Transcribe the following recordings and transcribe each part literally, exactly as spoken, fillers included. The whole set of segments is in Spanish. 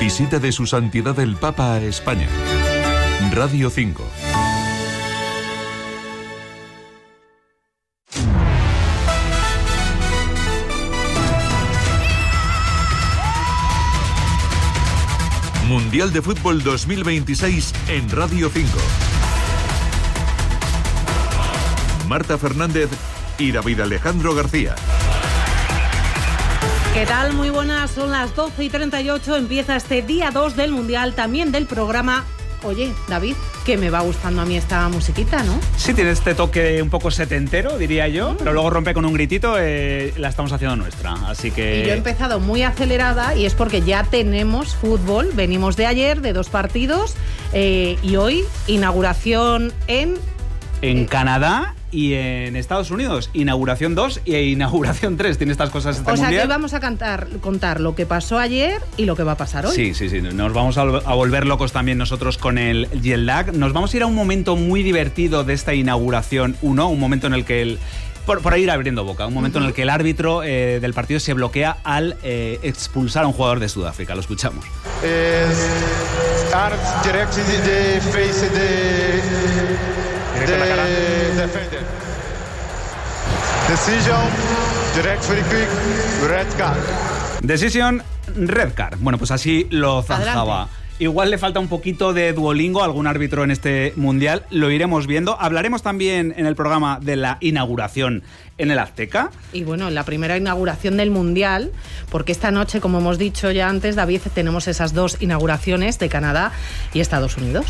Visita de su santidad el Papa a España. Radio cinco. Mundial de Fútbol dos mil veintiséis en Radio cinco. Marta Fernández y David Alejandro García. ¿Qué tal? Muy buenas, son las doce y treinta y ocho, empieza este día dos del Mundial, también del programa. Oye, David, que me va gustando a mí esta musiquita, ¿no? Sí, tiene este toque un poco setentero, diría yo, mm. pero luego rompe con un gritito, eh, la estamos haciendo nuestra, así que... Y yo he empezado muy acelerada y es porque ya tenemos fútbol, venimos de ayer, de dos partidos, eh, y hoy inauguración en... En eh, Canadá y en Estados Unidos, inauguración dos y inauguración tres, tiene estas cosas este O sea mundial. que hoy vamos a cantar, contar lo que pasó ayer y lo que va a pasar hoy. Sí, sí, sí, nos vamos a, a volver locos también nosotros con el jet lag. Nos vamos a ir a un momento muy divertido de esta inauguración uno, un momento en el que el... Por, por ahí ir abriendo boca, un momento uh-huh. en el que el árbitro eh, del partido se bloquea al eh, expulsar a un jugador de Sudáfrica. Lo escuchamos. Es direct the face de the defender. Decision, direct very quick, red card. Decision, red card. Bueno, pues así lo zanjaba. Adelante. Igual le falta un poquito de Duolingo a algún árbitro en este mundial, lo iremos viendo. Hablaremos también en el programa de la inauguración en el Azteca. Y bueno, la primera inauguración del mundial, porque esta noche, como hemos dicho ya antes, David, tenemos esas dos inauguraciones de Canadá y Estados Unidos.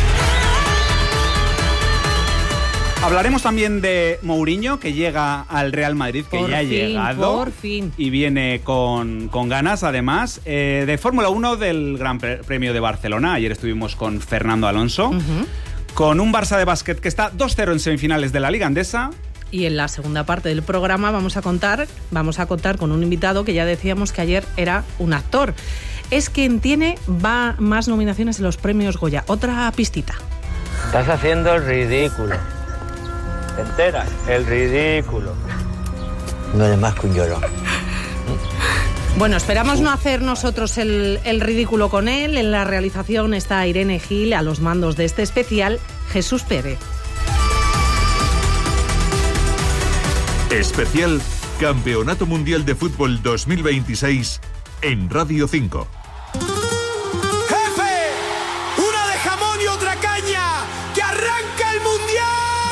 Hablaremos también de Mourinho, que llega al Real Madrid, que por ya ha fin, llegado por fin. y viene con, con ganas, además, eh, de Fórmula uno del Gran Premio de Barcelona. Ayer estuvimos con Fernando Alonso, uh-huh. con un Barça de básquet que está dos cero en semifinales de la Liga Endesa. Y en la segunda parte del programa vamos a contar, vamos a contar con un invitado que ya decíamos que ayer era un actor. Es quien tiene va más nominaciones en los premios Goya. Otra pistita. Estás haciendo el ridículo. ¿Te enteras? El ridículo. No es más que un llorón. Bueno, esperamos no hacer nosotros el, el ridículo con él. En la realización está Irene Gil, a los mandos de este especial, Jesús Pérez. Especial Campeonato Mundial de Fútbol dos mil veintiséis en Radio cinco. ¡Jefe! ¡Una de jamón y otra caña! ¡Que arranca el Mundial!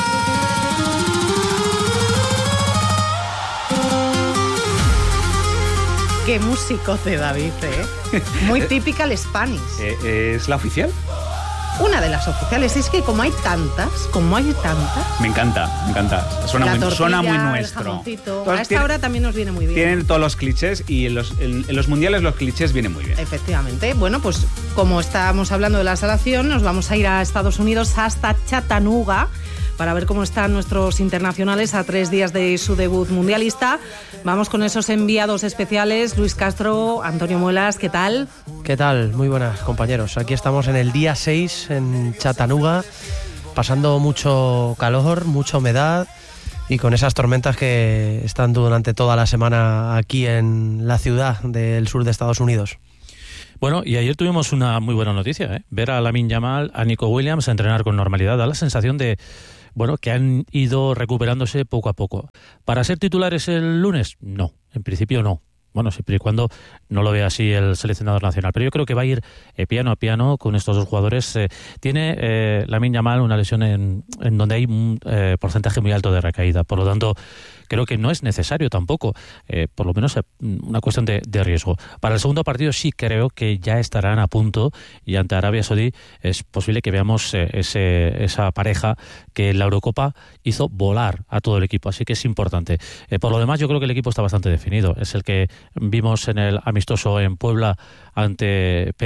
Qué musicote, David, ¿eh? Muy typical Spanish. Eh, ¿Es la oficial? Una de las oficiales. Es que como hay tantas, como hay tantas... Me encanta, me encanta. Suena, muy, tortilla, suena muy nuestro. A esta tiene, hora también nos viene muy bien. Tienen todos los clichés y en los, en, en los mundiales los clichés vienen muy bien. Efectivamente. Bueno, pues como estábamos hablando de la selección, nos vamos a ir a Estados Unidos, hasta Chattanooga, para ver cómo están nuestros internacionales a tres días de su debut mundialista. Vamos con esos enviados especiales, Luis Castro, Antonio Muelas, ¿qué tal? ¿Qué tal? Muy buenas, compañeros. Aquí estamos en el día seis en Chattanooga, pasando mucho calor, mucha humedad y con esas tormentas que están durante toda la semana aquí en la ciudad del sur de Estados Unidos. Bueno, y ayer tuvimos una muy buena noticia, ¿eh? Ver a Lamine Yamal, a Nico Williams entrenar con normalidad, da la sensación de... Bueno, que han ido recuperándose poco a poco. ¿Para ser titulares el lunes? No, en principio no. Bueno, siempre y cuando no lo vea así el seleccionador nacional. Pero yo creo que va a ir eh, piano a piano con estos dos jugadores. Eh, tiene eh, Lamine Yamal una lesión en, en donde hay un eh, porcentaje muy alto de recaída. Por lo tanto, creo que no es necesario tampoco, eh, por lo menos eh, una cuestión de, de riesgo. Para el segundo partido sí creo que ya estarán a punto y ante Arabia Saudí es posible que veamos eh, ese, esa pareja que en la Eurocopa hizo volar a todo el equipo, así que es importante. Eh, por lo demás yo creo que el equipo está bastante definido. Es el que vimos en el amistoso en Puebla ante Perú.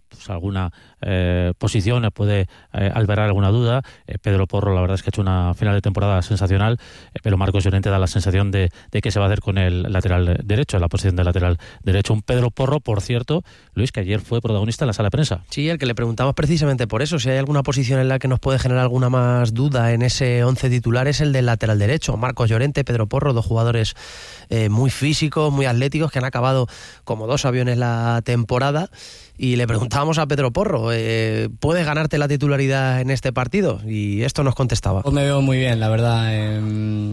pues, alguna eh, posición puede eh, albergar alguna duda. Eh, Pedro Porro, la verdad es que ha hecho una final de temporada sensacional, eh, pero Marcos Llorente da la sensación de, de que se va a hacer con el lateral derecho, en la posición de lateral derecho. Un Pedro Porro, por cierto, Luis, que ayer fue protagonista en la sala de prensa. Sí, el que le preguntamos precisamente por eso, si hay alguna posición en la que nos puede generar alguna más duda en ese once titular, es el del lateral derecho. Marcos Llorente, Pedro Porro, dos jugadores eh, muy físicos, muy atléticos, que han acabado como dos aviones la temporada. Y le preguntábamos a Pedro Porro, eh, ¿puedes ganarte la titularidad en este partido? Y esto nos contestaba. Pues me veo muy bien, la verdad. Eh,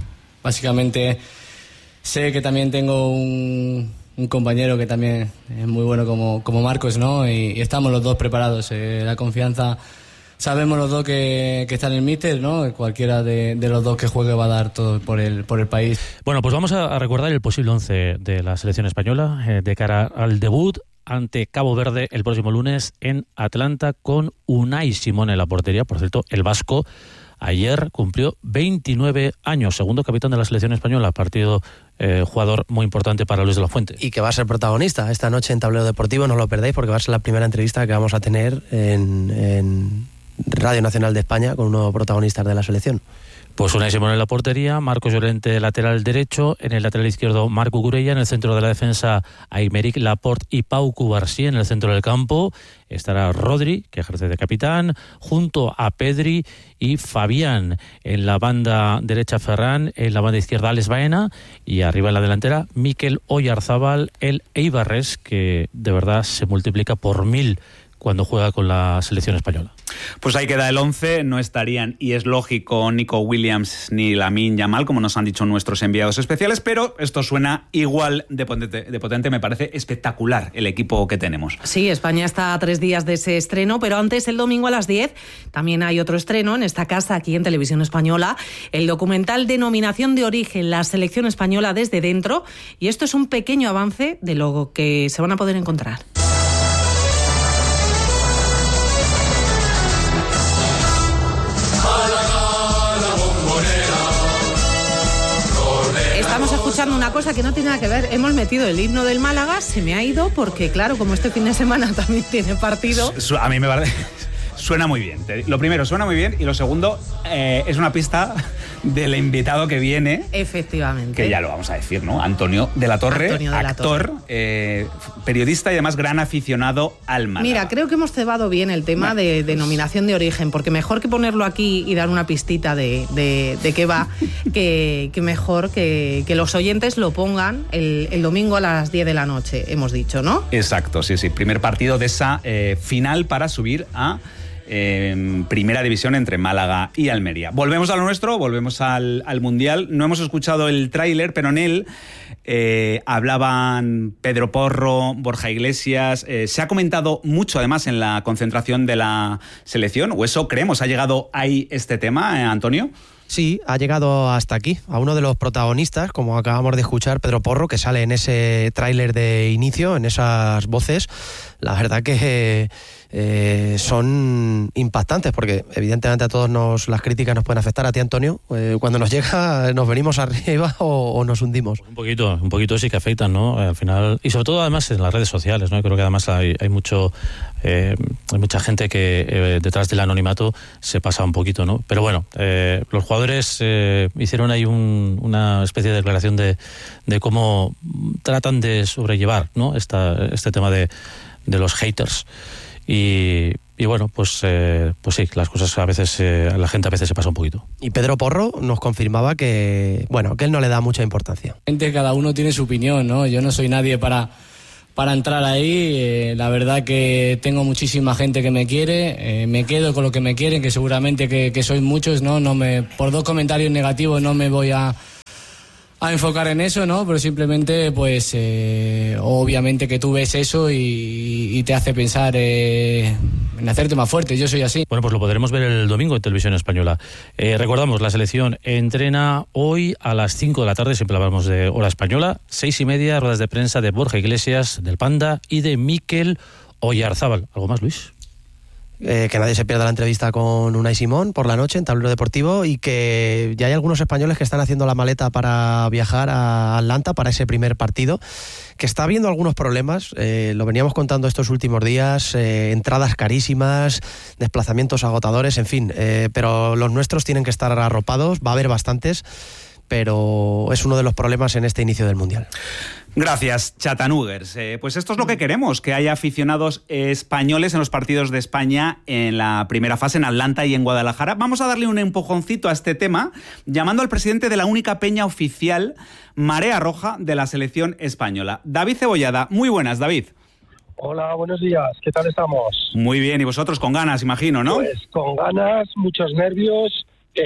básicamente sé que también tengo un, un compañero que también es muy bueno como, como Marcos, ¿no? Y, y estamos los dos preparados. Eh, la confianza, sabemos los dos que, que está en el míster, ¿no? Cualquiera de, de los dos que juegue va a dar todo por el, por el país. Bueno, pues vamos a, a recordar el posible once de la selección española eh, de cara al debut ante Cabo Verde el próximo lunes en Atlanta, con Unai Simón en la portería. Por cierto, el vasco ayer cumplió veintinueve años, segundo capitán de la selección española, partido eh, jugador muy importante para Luis de la Fuente. Y que va a ser protagonista esta noche en Tablero Deportivo, no lo perdáis, porque va a ser la primera entrevista que vamos a tener en, en Radio Nacional de España con uno de los protagonistas de la selección. Pues Unai Simón en la portería, Marcos Llorente lateral derecho, en el lateral izquierdo Marco Curella, en el centro de la defensa Aymeric Laporte y Pau Cubarsí, en el centro del campo estará Rodri, que ejerce de capitán, junto a Pedri y Fabián. En la banda derecha Ferran, en la banda izquierda Alex Baena y arriba en la delantera Mikel Oyarzábal, el Eibarres, que de verdad se multiplica por mil cuando juega con la selección española. Pues ahí queda el once, no estarían, y es lógico, Nico Williams ni Lamine Yamal, como nos han dicho nuestros enviados especiales, pero esto suena igual de potente, de potente, me parece espectacular el equipo que tenemos. Sí, España está a tres días de ese estreno, pero antes, el domingo a las diez, también hay otro estreno en esta casa, aquí en Televisión Española, el documental Denominación de Origen, la selección española desde dentro, y esto es un pequeño avance de lo que se van a poder encontrar. Estamos escuchando una cosa que no tiene nada que ver. Hemos metido el himno del Málaga, se me ha ido porque, claro, como este fin de semana también tiene partido. A mí me parece... Suena muy bien. Lo primero, suena muy bien, y lo segundo, eh, es una pista del invitado que viene. Efectivamente. Que ya lo vamos a decir, ¿no? Antonio de la Torre, Antonio de la actor, Torre. Eh, periodista y además gran aficionado al Málaga. Mira, creo que hemos cebado bien el tema bueno. de denominación de origen, porque mejor que ponerlo aquí y dar una pistita de, de, de qué va, que, que mejor que, que los oyentes lo pongan el, el domingo a las diez de la noche, hemos dicho, ¿no? Exacto, sí, sí. Primer partido de esa eh, final para subir a... Eh, primera división entre Málaga y Almería. Volvemos a lo nuestro, volvemos al, al Mundial. No hemos escuchado el tráiler, pero en él eh, hablaban Pedro Porro, Borja Iglesias. Eh, se ha comentado mucho, además, en la concentración de la selección, o eso creemos. ¿Ha llegado ahí este tema, eh, Antonio? Sí, ha llegado hasta aquí, a uno de los protagonistas, como acabamos de escuchar, Pedro Porro, que sale en ese tráiler de inicio, en esas voces. La verdad que eh, son impactantes, porque evidentemente a todos nos, las críticas nos pueden afectar. A ti, Antonio, eh, cuando nos llega, ¿nos venimos arriba o, o nos hundimos? Un poquito, un poquito sí que afectan, ¿no? Al final, y sobre todo además en las redes sociales, ¿no? Creo que además hay, hay mucho... Eh, hay mucha gente que eh, detrás del anonimato se pasa un poquito, ¿no? Pero bueno, eh, los jugadores eh, hicieron ahí un, una especie de declaración de, de cómo tratan de sobrellevar, ¿no? Esta, este tema de, de los haters. Y, y bueno, pues, eh, pues sí, las cosas a veces, eh, la gente a veces se pasa un poquito. Y Pedro Porro nos confirmaba que, bueno, que él no le da mucha importancia. Cada uno tiene su opinión, ¿no? Yo no soy nadie para... para entrar ahí. Eh, la verdad que tengo muchísima gente que me quiere, eh, me quedo con lo que me quieren, que seguramente que, que sois muchos, ¿no? No me, por dos comentarios negativos no me voy a, a enfocar en eso, ¿no? Pero simplemente, pues, eh, obviamente que tú ves eso y, y te hace pensar eh, en hacerte más fuerte. Yo soy así. Bueno, pues lo podremos ver el domingo en Televisión Española. Eh, recordamos, la selección entrena hoy a las cinco de la tarde, siempre hablamos de hora española, seis y media, ruedas de prensa de Borja Iglesias, del Panda, y de Mikel Oyarzábal. ¿Algo más, Luis? Eh, que nadie se pierda la entrevista con Unai Simón por la noche en Tablero Deportivo, y que ya hay algunos españoles que están haciendo la maleta para viajar a Atlanta para ese primer partido, que está habiendo algunos problemas, eh, lo veníamos contando estos últimos días, eh, entradas carísimas, desplazamientos agotadores, en fin, eh, pero los nuestros tienen que estar arropados, va a haber bastantes, pero es uno de los problemas en este inicio del Mundial. Gracias, Chattanugers. Eh, pues esto es lo que queremos, que haya aficionados españoles en los partidos de España en la primera fase, en Atlanta y en Guadalajara. Vamos a darle un empujoncito a este tema, llamando al presidente de la única peña oficial, Marea Roja, de la selección española. David Cebollada. Muy buenas, David. Hola, buenos días. ¿Qué tal estamos? Muy bien, y vosotros con ganas, imagino, ¿no? Pues con ganas, muchos nervios.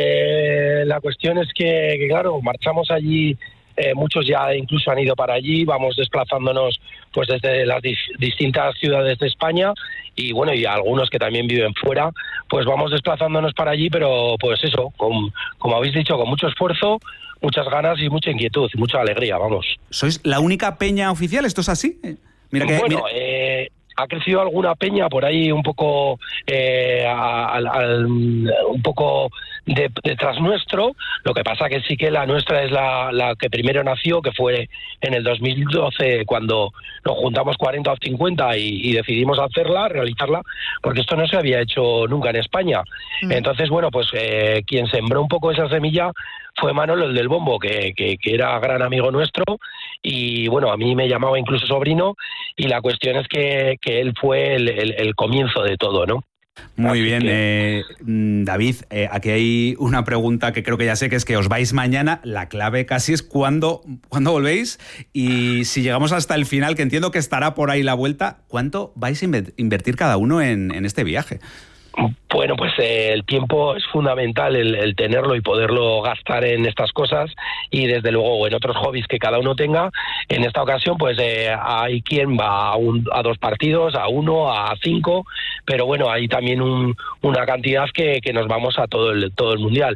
Eh, la cuestión es que, que, claro, marchamos allí. Eh, muchos ya incluso han ido para allí, vamos desplazándonos pues desde las dis- distintas ciudades de España, y bueno, y algunos que también viven fuera, pues vamos desplazándonos para allí, pero pues eso, con, como habéis dicho, con mucho esfuerzo, muchas ganas y mucha inquietud, mucha alegría, vamos. ¿Sois la única peña oficial? ¿Esto es así? Mira que, bueno, mira... eh... ha crecido alguna peña por ahí un poco eh, al, al, un poco de, detrás nuestro. Lo que pasa que sí que la nuestra es la, la que primero nació, que fue en el dos mil doce, cuando nos juntamos cuarenta o cincuenta y, y decidimos hacerla, realizarla, porque esto no se había hecho nunca en España. Mm. Entonces, bueno, pues eh, quien sembró un poco esa semilla fue Manolo, el del bombo, que, que, que era gran amigo nuestro, y bueno, a mí me llamaba incluso sobrino, y la cuestión es que, que él fue el, el, el comienzo de todo, ¿no? Muy Así bien, que... eh, David, eh, aquí hay una pregunta que creo que ya sé, que es que os vais mañana. La clave casi es cuándo, cuándo volvéis, y si llegamos hasta el final, que entiendo que estará por ahí la vuelta, ¿cuánto vais a invertir cada uno en, en este viaje? Bueno, pues eh, el tiempo es fundamental, el, el tenerlo y poderlo gastar en estas cosas, y desde luego en otros hobbies que cada uno tenga. En esta ocasión pues eh, hay quien va a, un, a dos partidos, a uno, a cinco, pero bueno, hay también un, una cantidad que, que nos vamos a todo el, todo el Mundial.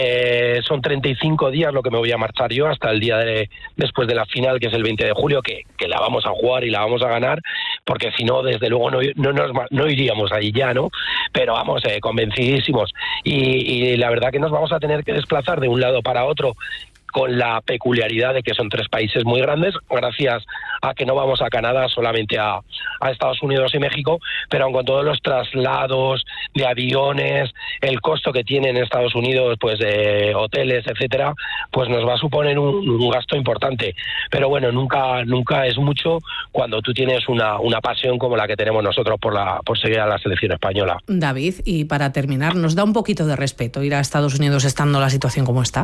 Eh, son treinta y cinco días lo que me voy a marchar yo, hasta el día de después de la final, que es el veinte de julio, que, que la vamos a jugar y la vamos a ganar, porque si no, desde luego no, no, nos, no iríamos ahí ya, ¿no? Pero vamos, eh, convencidísimos, y, y la verdad que nos vamos a tener que desplazar de un lado para otro, con la peculiaridad de que son tres países muy grandes, gracias a que no vamos a Canadá, solamente a, a Estados Unidos y México, pero aun con todos los traslados de aviones, el costo que tiene en Estados Unidos, pues de hoteles, etcétera, pues nos va a suponer un, un gasto importante. Pero bueno, nunca nunca es mucho cuando tú tienes una, una pasión como la que tenemos nosotros por, la, por seguir a la selección española. David, y para terminar, ¿nos da un poquito de respeto ir a Estados Unidos estando la situación como está?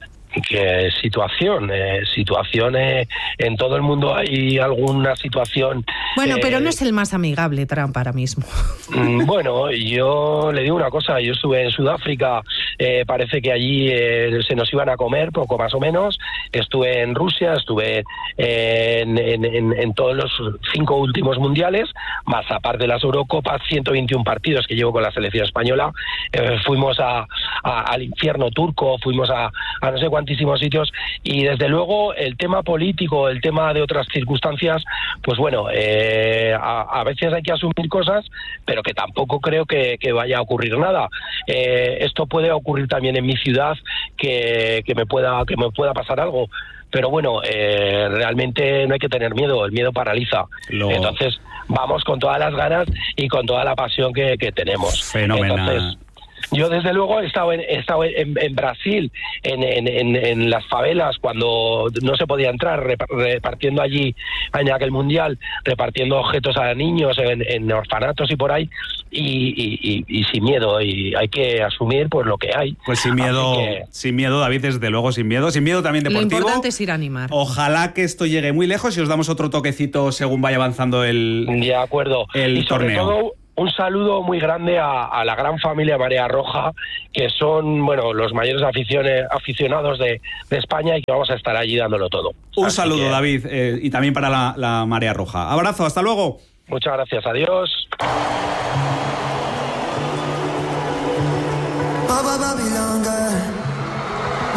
¿Qué situación? Eh, situación eh, en todo el mundo hay alguna situación... Bueno, eh, pero no es el más amigable Trump ahora mismo. Bueno, yo le digo una cosa, yo estuve en Sudáfrica, eh, parece que allí eh, se nos iban a comer, poco más o menos. Estuve en Rusia, estuve eh, en, en, en, en todos los cinco últimos mundiales, más aparte de las Eurocopas, ciento veintiún partidos que llevo con la selección española. Eh, fuimos a, a, al infierno turco, fuimos a, a no sé cuántísimos sitios, y desde luego el tema político, el tema de otras circunstancias, pues bueno, eh, a, a veces hay que asumir cosas, pero que tampoco creo que, que vaya a ocurrir nada. Eh, esto puede ocurrir también en mi ciudad, que, que me pueda que me pueda pasar algo, pero bueno, eh, realmente no hay que tener miedo, el miedo paraliza. Lo... Entonces vamos con todas las ganas y con toda la pasión que, que tenemos. Fenomenal. Entonces, yo desde luego he estado en, he estado en, en Brasil, en, en, en, en las favelas, cuando no se podía entrar, repartiendo allí en aquel mundial, repartiendo objetos a niños en, en orfanatos y por ahí, y, y, y, y sin miedo, y hay que asumir pues lo que hay. Pues sin miedo, que... sin miedo, David, desde luego sin miedo, sin miedo también deportivo. Lo importante es ir a animar. Ojalá que esto llegue muy lejos y os damos otro toquecito según vaya avanzando el, de acuerdo. el y sobre torneo. Todo, un saludo muy grande a, a la gran familia Marea Roja, que son, bueno, los mayores aficiones, aficionados de, de España, y que vamos a estar allí dándolo todo. Un Así saludo, que... David, eh, y también para la, la Marea Roja. Abrazo, hasta luego. Muchas gracias, adiós. Baba Babylon girl, Baba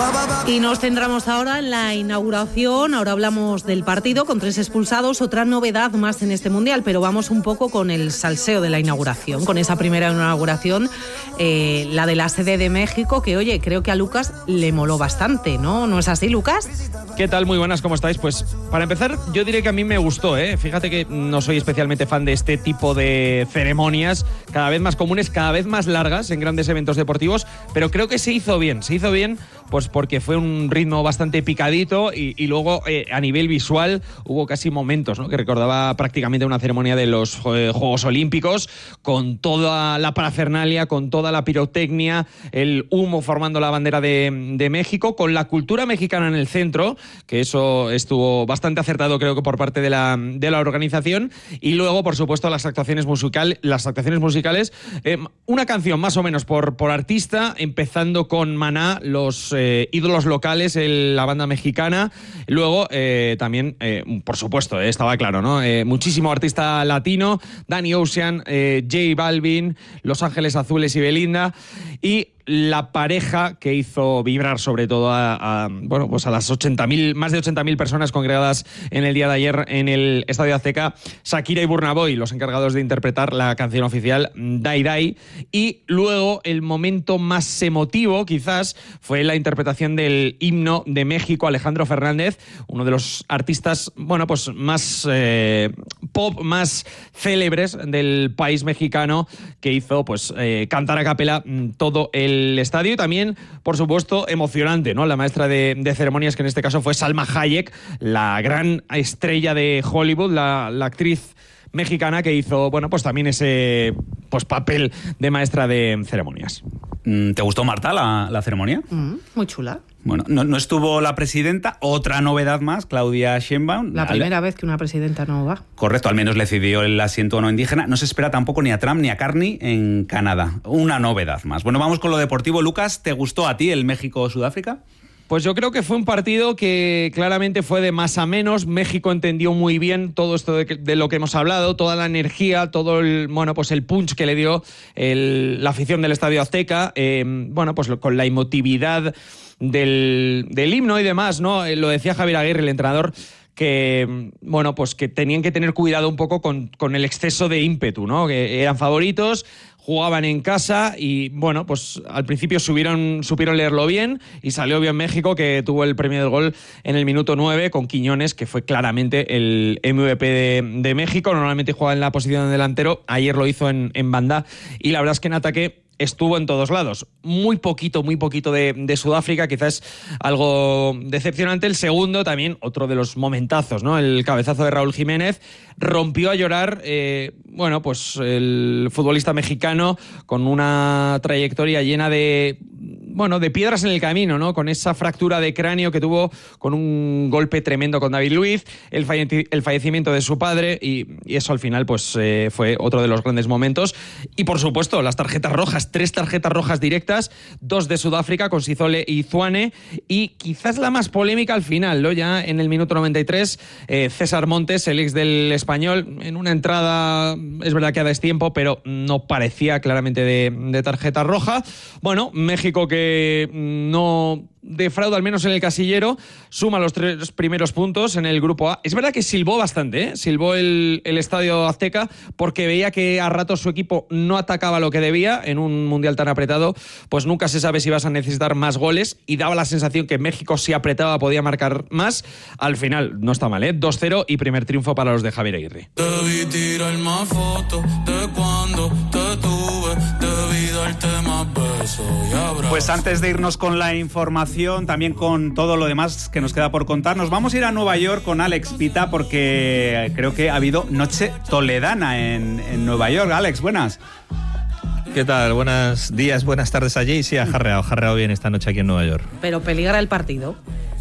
Y nos centramos ahora en la inauguración. Ahora hablamos del partido con tres expulsados, otra novedad más en este Mundial, pero vamos un poco con el salseo de la inauguración, con esa primera inauguración, eh, la de la sede de México, que oye, creo que a Lucas le moló bastante, ¿no? ¿No es así, Lucas? ¿Qué tal? Muy buenas, ¿cómo estáis? Pues para empezar, yo diré que a mí me gustó, ¿eh? Fíjate que no soy especialmente fan de este tipo de ceremonias, cada vez más comunes, cada vez más largas en grandes eventos deportivos, pero creo que se hizo bien, se hizo bien pues porque fue un ritmo bastante picadito y, y luego eh, a nivel visual hubo casi momentos, ¿no?, que recordaba prácticamente una ceremonia de los eh, Juegos Olímpicos, con toda la parafernalia, con toda la pirotecnia, el humo formando la bandera de, de México, con la cultura mexicana en el centro, que eso estuvo bastante acertado, creo que por parte de la, de la organización, y luego, por supuesto, las actuaciones, musical, las actuaciones musicales, eh, una canción más o menos por, por artista, empezando con Maná, los eh, ídolos locales, el, la banda mexicana, luego eh, también, eh, por supuesto, eh, estaba claro, ¿no? Eh, muchísimo artista latino, Danny Ocean, eh, J Balvin, Los Ángeles Azules y Belinda, y la pareja que hizo vibrar sobre todo a, a bueno, pues a las ochenta mil, más de ochenta mil personas congregadas en el día de ayer en el Estadio Azteca, Shakira y Burna Boy, los encargados de interpretar la canción oficial Dai Dai. Y luego el momento más emotivo quizás fue la interpretación del himno de México, Alejandro Fernández, uno de los artistas, bueno, pues más eh, pop, más célebres del país mexicano, que hizo pues eh, cantar a capela todo el el estadio. Y también, por supuesto, emocionante, ¿no? La maestra de, de ceremonias, que en este caso fue Salma Hayek, la gran estrella de Hollywood, la, la actriz mexicana que hizo, bueno, pues también ese pues papel de maestra de ceremonias. ¿Te gustó, Marta, la, la ceremonia? Mm, muy chula. Bueno, no, no estuvo la presidenta, otra novedad más, Claudia Sheinbaum. La primera vez que una presidenta no va. Correcto, al menos le cedió el asiento no indígena. No se espera tampoco ni a Trump ni a Carney en Canadá. Una novedad más. Bueno, vamos con lo deportivo. Lucas, ¿te gustó a ti el México-Sudáfrica? Pues yo creo que fue un partido que claramente fue de más a menos. México entendió muy bien todo esto de, que, de lo que hemos hablado, toda la energía, todo el, bueno, pues el punch que le dio el, la afición del Estadio Azteca, eh, bueno, pues con la emotividad del, del himno y demás, ¿no? Lo decía Javier Aguirre, el entrenador, que bueno, pues que tenían que tener cuidado un poco con, con el exceso de ímpetu, ¿no? Que eran favoritos, jugaban en casa y, bueno, pues al principio subieron, supieron leerlo bien y salió bien México, que tuvo el premio del gol en el minuto nueve con Quiñones, que fue claramente el M V P de, de México. Normalmente juega en la posición de delantero, ayer lo hizo en, en banda, y la verdad es que en ataque estuvo en todos lados. Muy poquito, muy poquito de, de Sudáfrica, quizás algo decepcionante. El segundo también, otro de los momentazos, ¿no? El cabezazo de Raúl Jiménez. Rompió a llorar, eh, bueno, pues el futbolista mexicano, con una trayectoria llena de, bueno, de piedras en el camino, ¿no? Con esa fractura de cráneo que tuvo, con un golpe tremendo con David Luiz, el, falle- el fallecimiento de su padre, y, y eso al final pues eh, fue otro de los grandes momentos. Y por supuesto, las tarjetas rojas, tres tarjetas rojas directas, dos de Sudáfrica con Sizole y Zwane, y quizás la más polémica al final, ¿no? Ya en el minuto noventa y tres, eh, César Montes, el ex del Español, en una entrada, es verdad que a destiempo, pero no parecía claramente de, de tarjeta roja. Bueno, México, que no defrauda, al menos en el casillero, suma los tres primeros puntos en el grupo A. Es verdad que silbó bastante, ¿eh? Silbó el, el Estadio Azteca, porque veía que a ratos su equipo no atacaba lo que debía. En un mundial tan apretado, pues nunca se sabe si vas a necesitar más goles, y daba la sensación que México, si apretaba, podía marcar más. Al final no está mal, ¿eh? dos cero y primer triunfo para los de Javier Aguirre. Debí tirar más fotos de cuando te tuve, debí darte más besos y abrazos. Pues antes de irnos con la información, también con todo lo demás que nos queda por contar, nos vamos a ir a Nueva York con Alex Pita, porque creo que ha habido noche toledana en, en Nueva York. Alex, buenas. ¿Qué tal? Buenos días, buenas tardes allí. Sí, ha jarreado, jarreado bien esta noche aquí en Nueva York. Pero peligra el partido.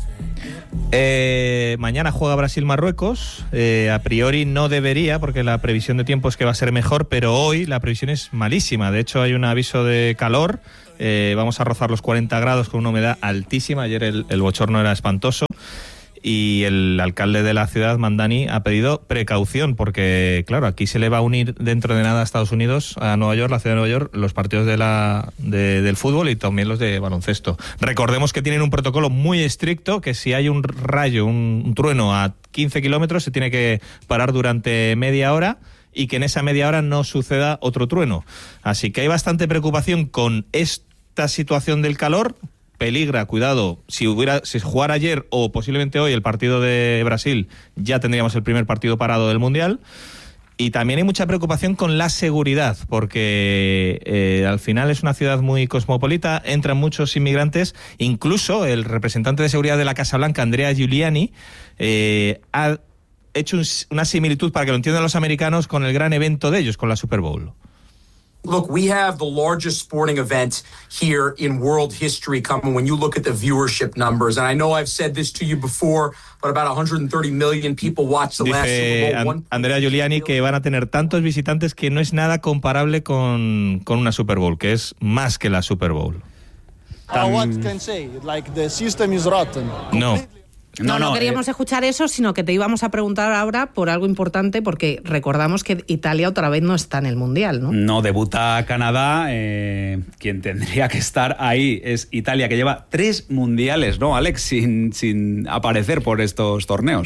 Eh, mañana juega Brasil-Marruecos. Eh, a priori no debería, porque la previsión de tiempo es que va a ser mejor, pero hoy la previsión es malísima. De hecho, hay un aviso de calor. Eh, vamos a rozar los cuarenta grados con una humedad altísima. Ayer el, el bochorno era espantoso. y el alcalde de la ciudad, Mandani, ha pedido precaución porque, claro, aquí se le va a unir dentro de nada a Estados Unidos, a Nueva York, la ciudad de Nueva York, los partidos de la, de, del fútbol y también los de baloncesto. Recordemos que tienen un protocolo muy estricto, que si hay un rayo, un, un trueno a quince kilómetros, se tiene que parar durante media hora y que en esa media hora no suceda otro trueno. Así que hay bastante preocupación con esta situación del calor. Peligra, cuidado, si hubiera si jugara ayer o posiblemente hoy el partido de Brasil, ya tendríamos el primer partido parado del Mundial. Y también hay mucha preocupación con la seguridad, porque eh, al final es una ciudad muy cosmopolita, entran muchos inmigrantes, incluso el representante de seguridad de la Casa Blanca, Andrea Giuliani, eh, ha hecho un, una similitud, para que lo entiendan los americanos, con el gran evento de ellos, con la Super Bowl. Look, we have the largest sporting event here in world history coming when you look at the viewership numbers. And I know I've said this to you before, but about one hundred thirty million people watched the last Super Bowl. Dice Andrea Giuliani que van a tener tantos visitantes que no es nada comparable con, con una Super Bowl, que es más que la Super Bowl. Uh, what can say? Like the system is rotten. No. No, no, no queríamos eh... escuchar eso, sino que te íbamos a preguntar ahora por algo importante, porque recordamos que Italia otra vez no está en el Mundial, ¿no? No, debuta Canadá, eh, quien tendría que estar ahí es Italia, que lleva tres mundiales, ¿no, Alex? Sin, sin aparecer por estos torneos.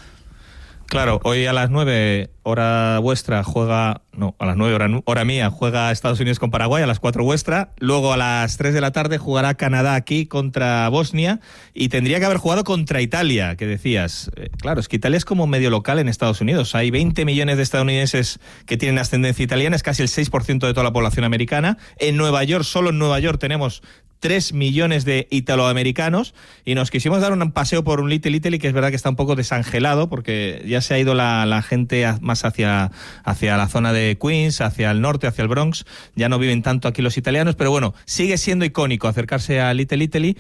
Claro, hoy a las nueve, hora vuestra, juega... No, a las nueve, hora, hora mía, juega Estados Unidos con Paraguay, a las cuatro vuestra. Luego a las tres de la tarde jugará Canadá aquí contra Bosnia y tendría que haber jugado contra Italia, que decías. Eh, claro, es que Italia es como medio local en Estados Unidos. Hay veinte millones de estadounidenses que tienen ascendencia italiana, es casi el seis por ciento de toda la población americana. En Nueva York, solo en Nueva York tenemos tres millones de italoamericanos y nos quisimos dar un paseo por un Little Italy, que es verdad que está un poco desangelado porque ya se ha ido la, la gente a, más hacia, hacia la zona de Queens, hacia el norte, hacia el Bronx. Ya no viven tanto aquí los italianos, pero bueno, sigue siendo icónico acercarse a Little Italy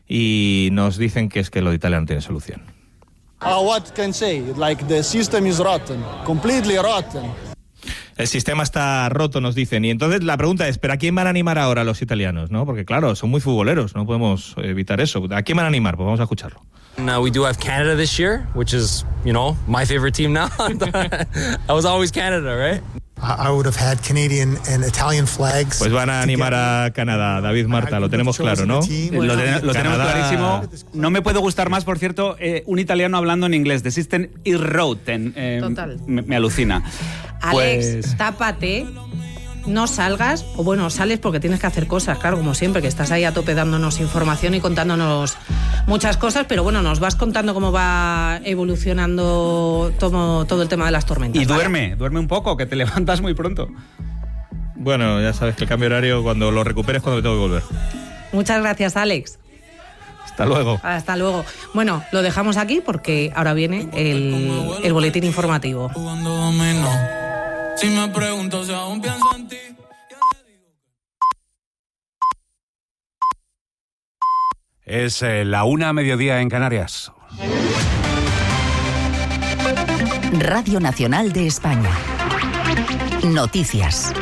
y nos dicen que es que lo de Italia no tiene solución. Uh, what can say? Like the system is rotten, completely rotten. El sistema está roto, nos dicen. Y entonces la pregunta es, ¿pero a quién van a animar ahora los italianos? ¿No? Porque claro, son muy futboleros, no podemos evitar eso. ¿A quién van a animar? Pues vamos a escucharlo. Now we do have Canada this year, which is, you know, my favorite team now. I was always Canada, right? I would have had Canadian and Italian flags. Pues van a animar a Canadá, David, Marta, lo tenemos claro, ¿no? Bueno, lo, ten, lo tenemos clarísimo. No me puede gustar más, por cierto, eh, un italiano hablando en inglés. The system is rotten. Eh, Total. Me, me alucina. Alex, pues... tápate, no salgas, o bueno, sales porque tienes que hacer cosas, claro, como siempre, que estás ahí a tope dándonos información y contándonos muchas cosas, pero bueno, nos vas contando cómo va evolucionando todo, todo el tema de las tormentas. Y ¿vale? duerme, duerme un poco, que te levantas muy pronto. Bueno, ya sabes que el cambio horario, cuando lo recuperes, cuando me tengo que volver. Muchas gracias, Alex. Hasta luego. Hasta luego. Bueno, lo dejamos aquí porque ahora viene el, el boletín informativo. Si me pregunto si aún pienso en ti. Es eh, la una a mediodía en Canarias. Radio Nacional de España. Noticias.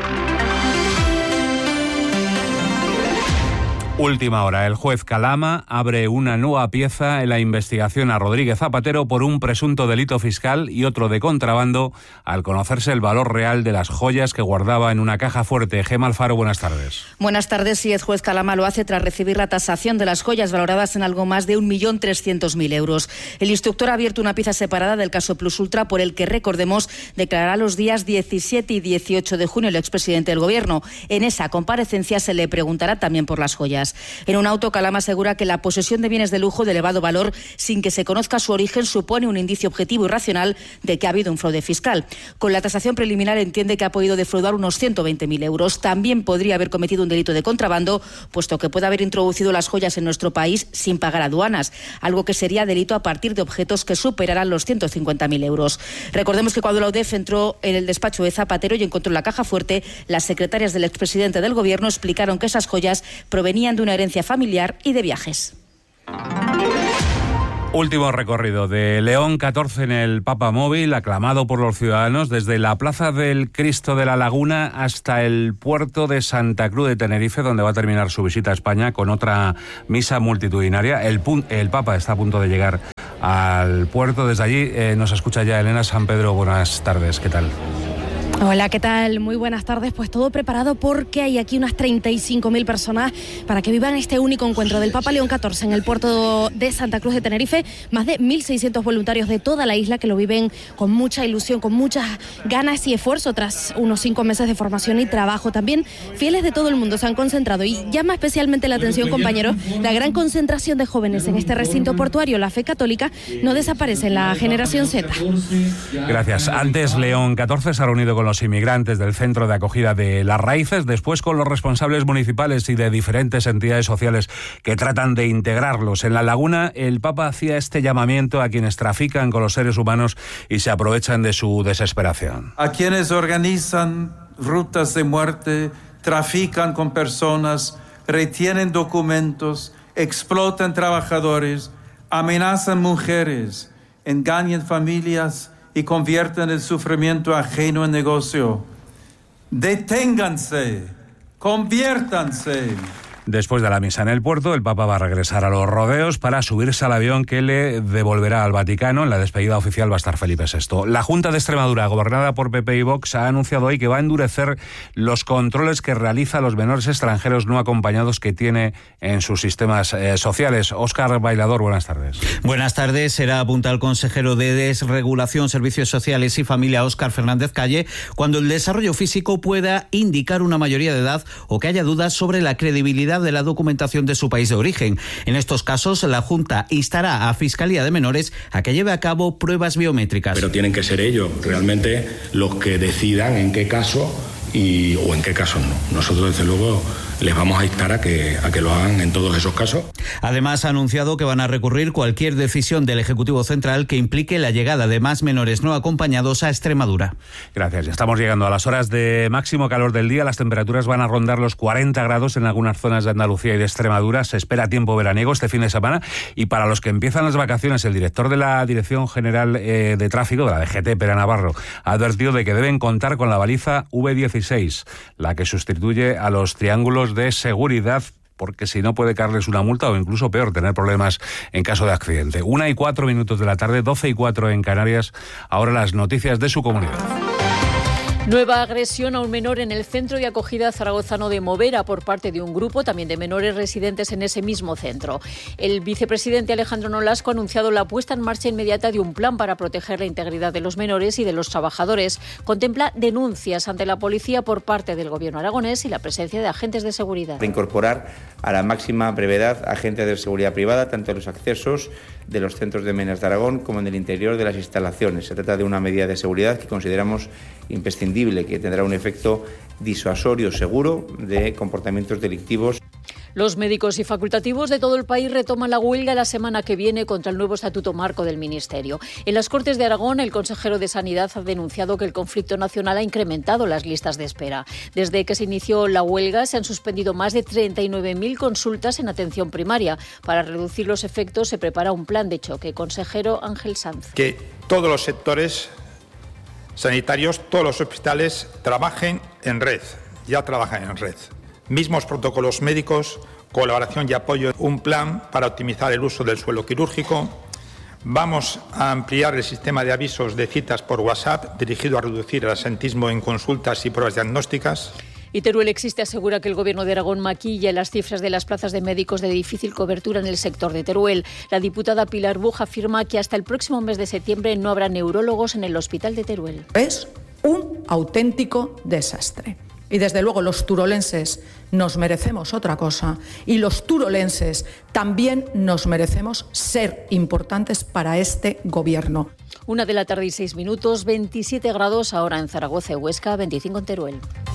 Última hora. El juez Calama abre una nueva pieza en la investigación a Rodríguez Zapatero por un presunto delito fiscal y otro de contrabando al conocerse el valor real de las joyas que guardaba en una caja fuerte. Gemma Alfaro, buenas tardes. Buenas tardes. Sí, el juez Calama lo hace tras recibir la tasación de las joyas valoradas en algo más de un millón trescientos mil euros. El instructor ha abierto una pieza separada del caso Plus Ultra por el que, recordemos, declarará los días diecisiete y dieciocho de junio el expresidente del Gobierno. En esa comparecencia se le preguntará también por las joyas. En un auto, Calama asegura que la posesión de bienes de lujo de elevado valor sin que se conozca su origen supone un indicio objetivo y racional de que ha habido un fraude fiscal. Con la tasación preliminar entiende que ha podido defraudar unos ciento veinte mil euros. También podría haber cometido un delito de contrabando, puesto que puede haber introducido las joyas en nuestro país sin pagar aduanas, algo que sería delito a partir de objetos que superarán los ciento cincuenta mil euros. Recordemos que cuando la U D E F entró en el despacho de Zapatero y encontró la caja fuerte, las secretarias del expresidente del Gobierno explicaron que esas joyas provenían de una herencia familiar y de viajes. Último recorrido de León catorce en el Papa Móvil, aclamado por los ciudadanos desde la Plaza del Cristo de la Laguna hasta el puerto de Santa Cruz de Tenerife, donde va a terminar su visita a España con otra misa multitudinaria. El, el Papa está a punto de llegar al puerto. Desde allí eh, nos escucha ya Elena San Pedro. Buenas tardes, ¿qué tal? Hola, ¿qué tal? Muy buenas tardes. Pues todo preparado porque hay aquí unas treinta y cinco mil personas para que vivan este único encuentro del Papa León catorce en el puerto de Santa Cruz de Tenerife. Más de mil seiscientos voluntarios de toda la isla que lo viven con mucha ilusión, con muchas ganas y esfuerzo tras unos cinco meses de formación y trabajo. También fieles de todo el mundo se han concentrado y llama especialmente la atención, compañeros, la gran concentración de jóvenes en este recinto portuario. La fe católica no desaparece en la generación Z. Gracias. Antes León catorce se ha reunido con los inmigrantes del centro de acogida de Las Raíces, después con los responsables municipales y de diferentes entidades sociales que tratan de integrarlos. En La Laguna, el Papa hacía este llamamiento a quienes trafican con los seres humanos y se aprovechan de su desesperación. A quienes organizan rutas de muerte, trafican con personas, retienen documentos, explotan trabajadores, amenazan mujeres, engañan familias y convierten el sufrimiento ajeno en negocio. Deténganse, conviértanse. Después de la misa en el puerto, el Papa va a regresar a los rodeos para subirse al avión que le devolverá al Vaticano. En la despedida oficial va a estar Felipe sexto. La Junta de Extremadura, gobernada por P P y Vox, ha anunciado hoy que va a endurecer los controles que realiza a los menores extranjeros no acompañados que tiene en sus sistemas eh, sociales. Óscar Bailador, buenas tardes. Buenas tardes. Será apunta el consejero de Desregulación, Servicios Sociales y Familia, Óscar Fernández Calle, cuando el desarrollo físico pueda indicar una mayoría de edad o que haya dudas sobre la credibilidad de la documentación de su país de origen. En estos casos, la Junta instará a Fiscalía de Menores a que lleve a cabo pruebas biométricas. Pero tienen que ser ellos realmente los que decidan en qué caso y, o en qué casos no. Nosotros, desde luego, les vamos a instar a que, a que lo hagan en todos esos casos. Además, ha anunciado que van a recurrir cualquier decisión del Ejecutivo Central que implique la llegada de más menores no acompañados a Extremadura. Gracias. Ya estamos llegando a las horas de máximo calor del día. Las temperaturas van a rondar los cuarenta grados en algunas zonas de Andalucía y de Extremadura. Se espera tiempo veraniego este fin de semana. Y para los que empiezan las vacaciones, el director de la Dirección General eh, de Tráfico, de la D G T, Pere Navarro, ha advertido de que deben contar con la baliza V dieciséis, la que sustituye a los triángulos de seguridad, porque si no puede caerles una multa o incluso peor, tener problemas en caso de accidente. Una y cuatro minutos de la tarde, doce y cuatro en Canarias. Ahora las noticias de su comunidad. Nueva agresión a un menor en el centro de acogida zaragozano de Movera por parte de un grupo también de menores residentes en ese mismo centro. El vicepresidente Alejandro Nolasco ha anunciado la puesta en marcha inmediata de un plan para proteger la integridad de los menores y de los trabajadores. Contempla denuncias ante la policía por parte del gobierno aragonés y la presencia de agentes de seguridad. Incorporar a la máxima brevedad agentes de seguridad privada, tanto en los accesos de los centros de Menas de Aragón como en el interior de las instalaciones. Se trata de una medida de seguridad que consideramos imprescindible, que tendrá un efecto disuasorio seguro de comportamientos delictivos. Los médicos y facultativos de todo el país retoman la huelga la semana que viene contra el nuevo estatuto marco del Ministerio. En las Cortes de Aragón, el consejero de Sanidad ha denunciado que el conflicto nacional ha incrementado las listas de espera. Desde que se inició la huelga, se han suspendido más de treinta y nueve mil consultas en atención primaria. Para reducir los efectos, se prepara un plan de choque. Consejero Ángel Sanz. Que todos los sectores sanitarios, todos los hospitales trabajen en red, ya trabajan en red. Mismos protocolos médicos, colaboración y apoyo, un plan para optimizar el uso del suelo quirúrgico. Vamos a ampliar el sistema de avisos de citas por WhatsApp dirigido a reducir el absentismo en consultas y pruebas diagnósticas. Y Teruel Existe asegura que el Gobierno de Aragón maquilla las cifras de las plazas de médicos de difícil cobertura en el sector de Teruel. La diputada Pilar Buj afirma que hasta el próximo mes de septiembre no habrá neurólogos en el hospital de Teruel. Es un auténtico desastre. Y desde luego los turolenses nos merecemos otra cosa y los turolenses también nos merecemos ser importantes para este gobierno. Una de la tarde y seis minutos, veintisiete grados ahora en Zaragoza y Huesca, veinticinco en Teruel.